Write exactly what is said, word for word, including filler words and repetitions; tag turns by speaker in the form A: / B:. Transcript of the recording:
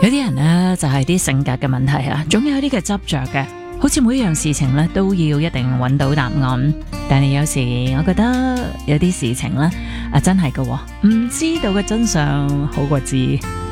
A: 有啲人呢，就係啲性格嘅問題啊，總有啲嘅執着嘅，好似每一樣事情呢，都要一定揾到答案。但係有時我覺得有啲事情呢，啊真係嘅，唔知道嘅真相好過知。